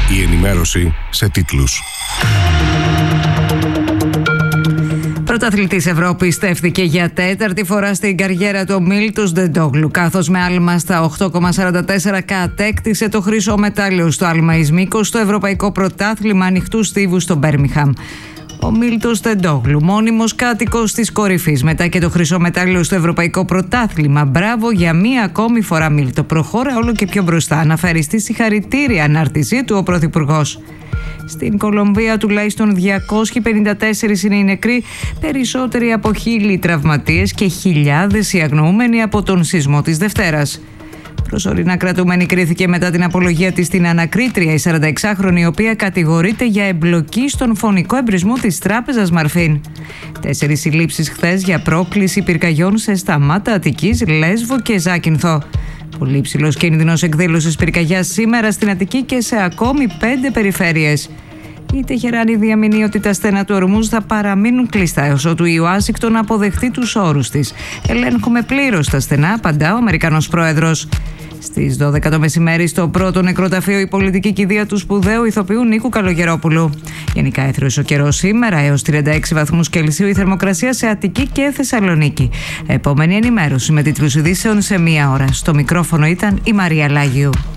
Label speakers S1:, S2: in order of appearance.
S1: Η ενημέρωση σε τίτλους.
S2: Πρωταθλητής Ευρώπης στέφθηκε για τέταρτη φορά στην καριέρα του Μίλτος Ντεντόγλου, καθώς με άλμα στα 8,44 κατέκτησε το χρυσό μετάλλιο στο άλμα εις μήκος στο Ευρωπαϊκό Πρωτάθλημα Ανοιχτού Στίβου στο Μπέρμιγχαμ. Ο Μίλτος Ντεντόγλου, μόνιμος κάτοικος της κορυφής, μετά και το χρυσό μετάλλιο στο Ευρωπαϊκό Πρωτάθλημα. Μπράβο για μία ακόμη φορά, Μίλτο. Προχώρα όλο και πιο μπροστά. Αναφέρει στη συγχαρητήρια ανάρτησή του ο Πρωθυπουργός. Στην Κολομβία τουλάχιστον 254 είναι οι νεκροί, περισσότεροι από 1.000 τραυματίες και χιλιάδες οι αγνοούμενοι από τον σεισμό της Δευτέρας. Προσωρινά κρατούμενη κρίθηκε μετά την απολογία της στην ανακρίτρια, η 46χρονη, η οποία κατηγορείται για εμπλοκή στον φωνικό εμπρισμό της τράπεζας Μαρφίν. 4 συλλήψεις χθες για πρόκληση πυρκαγιών σε Σταμάτα, Αττικής, Λέσβο και Ζάκυνθο. Πολύ υψηλός κίνδυνος εκδήλωσης πυρκαγιάς σήμερα στην Αττική και σε ακόμη 5 περιφέρειες. Η Τεχεράνη διαμηνεί ότι τα στενά του Ορμούζ θα παραμείνουν κλειστά έως ότου η Ουάσιγκτον αποδεχτεί τους όρους της. Ελέγχουμε πλήρως τα στενά, απαντά ο Αμερικανός πρόεδρος. Στις 12 το μεσημέρι, στο πρώτο νεκροταφείο, η πολιτική κηδεία του σπουδαίου ηθοποιού Νίκου Καλογερόπουλου. Γενικά έθριος ο καιρός σήμερα, έως 36 βαθμούς Κελσίου η θερμοκρασία σε Αττική και Θεσσαλονίκη. Επόμενη ενημέρωση με τίτλους ειδήσεων σε 1 ώρα. Στο μικρόφωνο ήταν η Μαρία Λάγιου.